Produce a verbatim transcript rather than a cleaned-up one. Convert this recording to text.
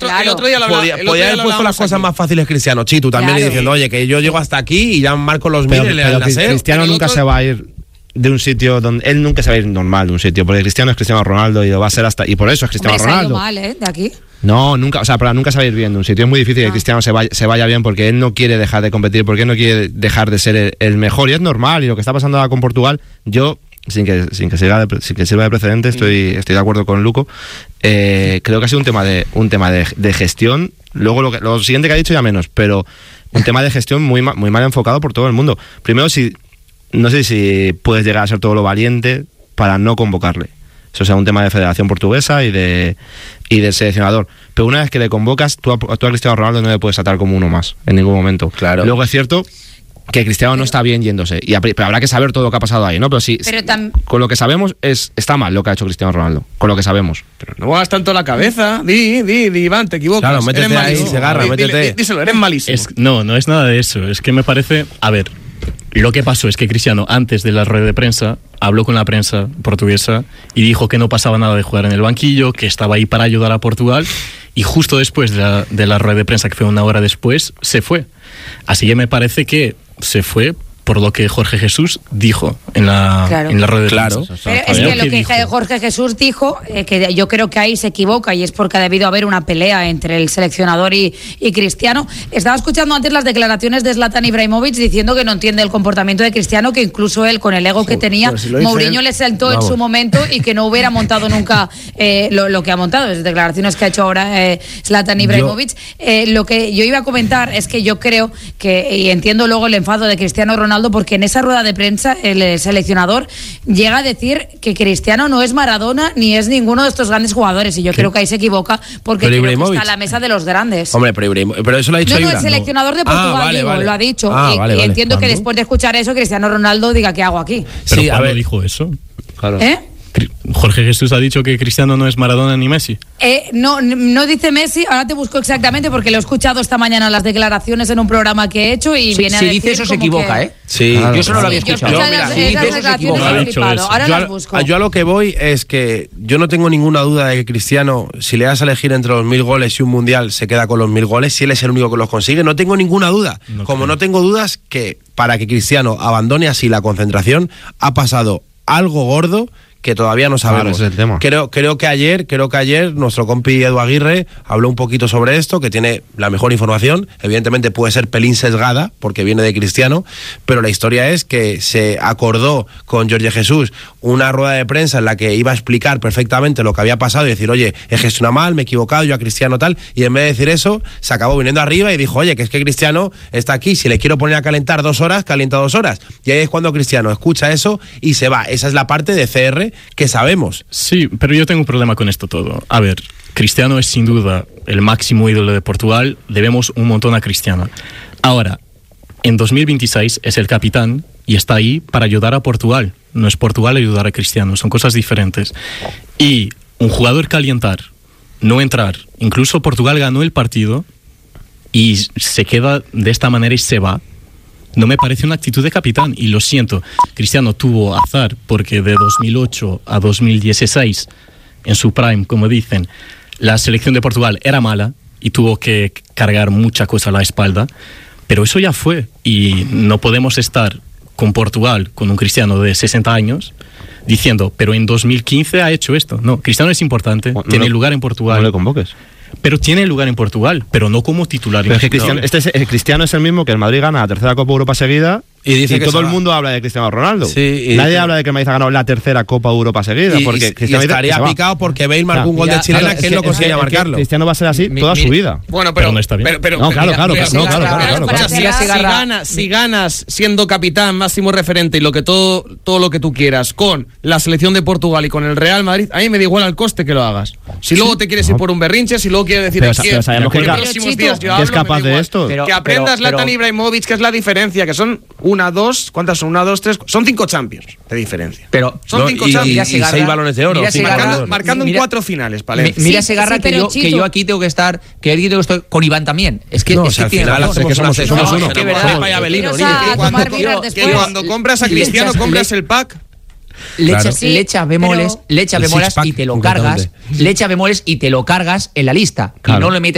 claro. el otro día lo hablaba, Podía, el otro podía día haber lo puesto las hablábamos cosas aquí. más fáciles Cristiano, Chitu, también Claro. diciendo, oye, que yo llego hasta aquí y ya marco los Pero, mil en pero el Nasser. Cristiano Pero nunca otro- se va a ir de un sitio donde él nunca se va a ir normal de un sitio, porque Cristiano es Cristiano Ronaldo y lo va a ser hasta, y por eso es Cristiano Hombre, se ha ido Ronaldo. mal, ¿eh? De aquí. No, nunca, o sea, pero nunca se va a ir bien de un sitio. Es muy difícil que Ah. Cristiano se vaya, se vaya bien porque él no quiere dejar de competir, porque él no quiere dejar de ser el, el mejor, y es normal. Y lo que está pasando ahora con Portugal, yo, sin que, sin que, sirva, de, sin que sirva de precedente, estoy, estoy de acuerdo con Luco. Eh, creo que ha sido un tema de, un tema de, de gestión. Luego lo, que, lo siguiente que ha dicho ya menos, pero un tema de gestión muy, ma- muy mal enfocado por todo el mundo. Primero, si no sé si puedes llegar a ser todo lo valiente para no convocarle. Eso sea un tema de Federación Portuguesa y de y del seleccionador. Pero una vez que le convocas, tú a, tú a Cristiano Ronaldo no le puedes tratar como uno más en ningún momento. Claro. Luego es cierto que Cristiano no está bien yéndose, y, pero habrá que saber todo lo que ha pasado ahí, ¿no? Pero sí, Pero tam- con lo que sabemos es está mal lo que ha hecho Cristiano Ronaldo, con lo que sabemos. Pero no hagas tanto la cabeza. Di, di, di, Iván, te equivocas. Claro, métete Eres ahí, malísimo. Segarra, Di- dile- métete. di- Díselo, eres malísimo. Es, no, no es nada de eso. Es que me parece. A ver, lo que pasó es que Cristiano, antes de la rueda de prensa, habló con la prensa portuguesa y dijo que no pasaba nada de jugar en el banquillo, que estaba ahí para ayudar a Portugal. Y justo después de la, de la rueda de prensa, que fue una hora después, se fue. Así que me parece que se fue por lo que Jorge Jesús dijo en la, Claro. en la rueda de Claro. prensa. Pero es A ver que lo qué que dijo. Jorge Jesús dijo, eh, que yo creo que ahí se equivoca, y es porque ha debido haber una pelea entre el seleccionador y, y Cristiano. Estaba escuchando antes las declaraciones de Zlatan Ibrahimovic diciendo que no entiende el comportamiento de Cristiano, que incluso él, con el ego que tenía, pues si lo dice Mourinho él, le saltó en vamos. su momento y que no hubiera montado nunca eh, lo, lo que ha montado. Las declaraciones que ha hecho ahora eh, Zlatan Ibrahimovic. Eh, lo que yo iba a comentar es que yo creo que, y entiendo luego el enfado de Cristiano Ronaldo, porque en esa rueda de prensa el seleccionador llega a decir que Cristiano no es Maradona ni es ninguno de estos grandes jugadores, y yo creo que ahí se equivoca, porque Pero creo que Ibrahimovic. está a la mesa de los grandes. Hombre, pero, Ibrahimo- pero eso lo ha dicho No, no, Ibra. el seleccionador de Portugal, Ah, vale, digo, vale. lo ha dicho. Ah, y vale, y vale. entiendo que ¿Cuándo? después de escuchar eso, Cristiano Ronaldo diga, ¿qué hago aquí? Pero Sí, a ¿cuándo ver. dijo eso? Claro. ¿Eh? Cri- Jorge Jesús ha dicho que Cristiano no es Maradona ni Messi. Eh, no, no dice Messi, ahora te busco exactamente porque lo he escuchado esta mañana las decleraciones en un programa que he hecho y Si, viene a si decir dice eso se como equivoca, que- ¿eh? Sí, Claro, Yo eso no lo había Sí, yo he escuchado. escuchado Yo, las- mira, si esas dice eso se declaraciones equivoca. y me he Ha dicho flipado. eso. Ahora yo, las a, busco. yo a lo que voy es que yo no tengo ninguna duda de que Cristiano, si le das a elegir entre los mil goles y un mundial, se queda con los mil goles, si él es el único que los consigue. No tengo ninguna duda. No Como creo. no tengo dudas que para que Cristiano abandone así la concentración, ha pasado algo gordo que todavía no sabemos. Claro, ese es el tema. Creo, creo que ayer, creo que ayer nuestro compi Edu Aguirre habló un poquito sobre esto, que tiene la mejor información. Evidentemente puede ser pelín sesgada porque viene de Cristiano, pero la historia es que se acordó con Jorge Jesús una rueda de prensa en la que iba a explicar perfectamente lo que había pasado y decir, oye, he gestionado mal, me he equivocado, yo a Cristiano tal, y en vez de decir eso, se acabó viniendo arriba y dijo, oye, que es que Cristiano está aquí, si le quiero poner a calentar dos horas, calienta dos horas. Y ahí es cuando Cristiano escucha eso y se va. Esa es la parte de C R que sabemos. Sí, pero yo tengo un problema con esto todo. A ver, Cristiano es sin duda el máximo ídolo de Portugal. Debemos un montón a Cristiano. Ahora, en dos mil veintiséis es el capitán y está ahí para ayudar a Portugal. No es Portugal ayudar a Cristiano, son cosas diferentes. Y un jugador calientar, no entrar, incluso Portugal ganó el partido y se queda de esta manera y se va. No me parece una actitud de capitán, y lo siento. Cristiano tuvo azar porque de dos mil ocho a dos mil dieciséis, en su prime, como dicen, la selección de Portugal era mala y tuvo que cargar mucha cosa a la espalda, pero eso ya fue, y no podemos estar con Portugal, con un Cristiano de sesenta años, diciendo, pero en dos mil quince ha hecho esto. No, Cristiano es importante, No, tiene no, lugar en Portugal. No le convoques. Pero tiene lugar en Portugal, pero no como titular. Pero es que Cristiano, este es, el Cristiano es el mismo que el Madrid gana la tercera Copa Europa seguida Y dice que todo se el va. mundo habla de Cristiano Ronaldo. Sí, y Nadie dice- habla de que el Madrid ha ganado la tercera Copa Europa seguida. Y, porque y- Cristiano y dice que estaría se va. picado porque Bale marcó Claro. un gol Ya, de chilena claro, que es él no que- conseguía Es que marcarlo. Cristiano va a ser así Mi- toda mi- su vida. Bueno, pero, Pero no está bien. Pero, pero- No, claro, claro, mira, claro, si claro, ganas- claro, claro, mira, claro. si Mira, ganas- Segarra- si ganas, si ganas siendo capitán, máximo referente y lo que todo, todo lo que tú quieras con la selección de Portugal y con el Real Madrid, a mí me da igual al coste que lo hagas. Si luego te quieres ir por un berrinche, si luego quieres decir Pero "Ay, sa- que- pero sabemos que que en es los ca- próximos Chito, días yo que hablo, es me da capaz de igual". esto. Pero- que aprendas pero- Zlatan pero- Ibrahimovic, que es la diferencia, que son una, dos, ¿cuántas son? Una, dos, tres, son cinco Champions de diferencia. Pero Son No, cinco y, y- Champions. y seis balones de oro. Mira cinco Segarra- balones de Marcando, oro. marcando en Mira- cuatro finales, Mi- Palencia. Mira, Sí, Segarra, sí, que, pero yo, que Chito- yo aquí tengo que estar, que aquí tengo que estar con Iván también. Es que, No, es o sea, que al tiene final razón. hacemos- somos- No, somos es uno. que verdad. Somos Valladolid, Iros niño. a Que cuando, tomar birras que después. cuando compras a Le Cristiano, echas- compras le- el pack. Le Claro. echas, le echas bemoles, pero- le echas El bemoles six-pack, y te lo concretamente. cargas, le echas bemoles y te lo cargas en la lista. Claro. Y no le metes